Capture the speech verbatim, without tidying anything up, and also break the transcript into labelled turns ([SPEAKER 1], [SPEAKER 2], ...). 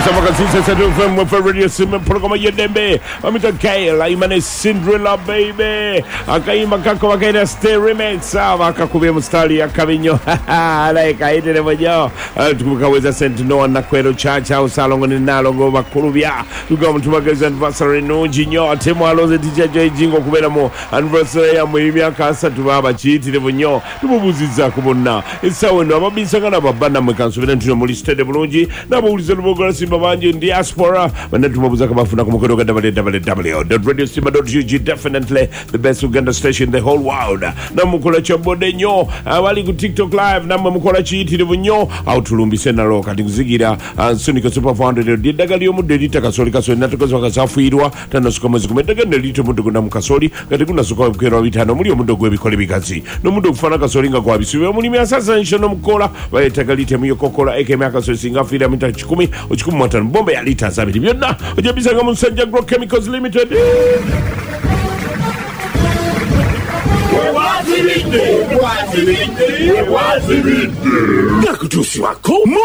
[SPEAKER 1] Kasisa Sadu from for Radio Simon Programa Yedembe. Amita Kale, Imane Cinderella baby. Akaima Kako Akaida Stay Remix. Akakubi Mustali Akavinyo. Like I did ever yo. Tukaweza sent no one Nakwero Church House Salong in Nalongo Bakurubia. To go to Maga's anniversary no Jinyo. Timalo the D J Jingo Kuberamo. Anniversary Amimia Casa to Baba Chiti de Vonyo. To Buziza Kubuna. It's so no Babisanga Babana Makansu to Moliste de Bulungi. Nabu Simbavanji in diaspora. When the Tumubuza Kamafuna Kumoko w w w dot radio simba dot u g, definitely the best Uganda station in the whole world. Namukula Chabodenyo, Awali ku TikTok live, Namukula Chiti de Vonyo, Outulumbi Senalo, Katizigira, and Sunika Super Founder, Didagalio Mudita Casolika, so Nataka Safuirwa, Tanoscomas Kumetagan, the little Mudunam Casoli, Katikuna Suko Kerovita, no Mundo Gwebi Kolibikazi, no Mundo Fanaka Soringa Guabi, Munimi Assassination of Kola, by Tagalita Miokola, Ekemaka Singa Fida Mita Chikumi, which Kumatan Bombay Alita Sabiti, Ojabisanga Sanja Chemicals Limited. What's it? What's it? What's it?